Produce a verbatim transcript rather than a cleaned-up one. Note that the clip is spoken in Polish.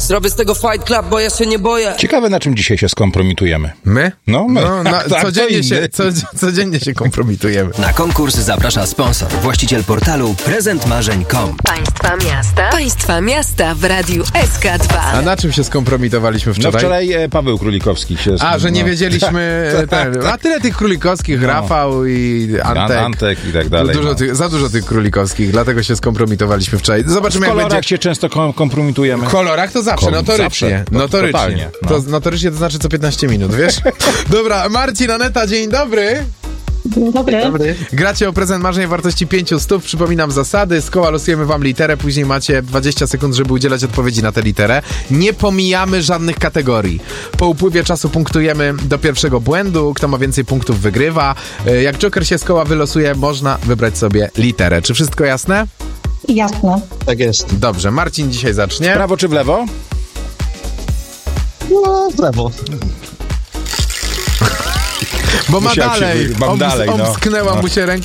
Zrobię z tego Fight Club, bo ja się nie boję. Ciekawe, na czym dzisiaj się skompromitujemy. My? No, my. No, na, tak, codziennie, się, co, codziennie się kompromitujemy. Na konkurs zaprasza sponsor, właściciel portalu prezent marzeń kropka com. Państwa miasta. Państwa miasta w Radiu S K dwa. A na czym się skompromitowaliśmy wczoraj? No wczoraj e, Paweł Królikowski się... A, że nie no. wiedzieliśmy... tak, ten, tak. A tyle tych Królikowskich, No. Rafał i Antek. Antek i tak dalej. Dużo no. tych, za dużo tych Królikowskich, dlatego się skompromitowaliśmy wczoraj. Zobaczymy, W jak kolorach będzie... się często kom- kompromitujemy. W kolorach to zawsze, Kom- notorycznie. zawsze. No, notorycznie. totalnie, no. To, notorycznie to znaczy co piętnaście minut, wiesz? Dobra, Marcin, Aneta, dzień dobry. Dzień dobry. Dobry. Gracie o prezent marzeń wartości pięćset. Przypominam zasady. Z koła losujemy wam literę, później macie dwadzieścia sekund, żeby udzielać odpowiedzi na tę literę. Nie pomijamy żadnych kategorii. Po upływie czasu punktujemy do pierwszego błędu. Kto ma więcej punktów, wygrywa. Jak Joker się z koła wylosuje, można wybrać sobie literę. Czy wszystko jasne? Jasne. Tak jest. Dobrze, Marcin dzisiaj zacznie. Prawo czy w lewo? No, w lewo. Bo ma Musiał się dalej. wy- mam Oms- dalej, no. Omsknęła No. mu się ręka.